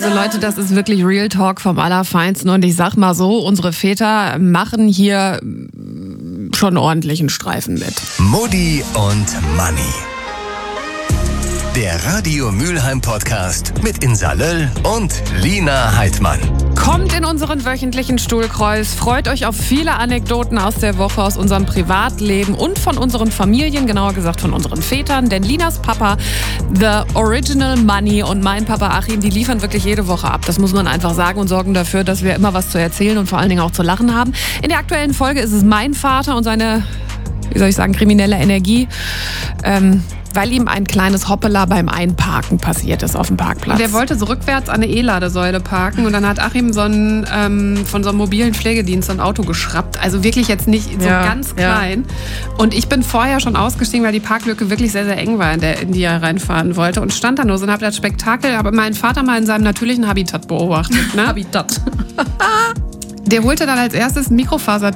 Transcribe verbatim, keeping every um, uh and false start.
Also Leute, das ist wirklich Real Talk vom Allerfeinsten. Und ich sag mal so, unsere Väter machen hier schon ordentlichen Streifen mit. Mutti und Manni. Der Radio Mülheim Podcast mit Insa Löll und Lina Heidmann. Kommt in unseren wöchentlichen Stuhlkreuz, freut euch auf viele Anekdoten aus der Woche, aus unserem Privatleben und von unseren Familien, genauer gesagt von unseren Vätern. Denn Linas Papa, the original Manni, und mein Papa Achim, die liefern wirklich jede Woche ab. Das muss man einfach sagen und sorgen dafür, dass wir immer was zu erzählen und vor allen Dingen auch zu lachen haben. In der aktuellen Folge ist es mein Vater und seine, wie soll ich sagen, kriminelle Energie. Ähm, weil ihm ein kleines Hoppala beim Einparken passiert ist auf dem Parkplatz. Der wollte so rückwärts an eine E-Ladesäule parken und dann hat Achim so einen, ähm, von so einem mobilen Pflegedienst so ein Auto geschrappt. Also wirklich jetzt nicht so ja, ganz klein. Ja. Und ich bin vorher schon ausgestiegen, weil die Parklücke wirklich sehr, sehr eng war, in, der, in die er reinfahren wollte. Und stand da nur so und habe das Spektakel, aber meinen Vater mal in seinem natürlichen Habitat beobachtet. Ne? Habitat. Der holte dann als erstes ein Mikrofaser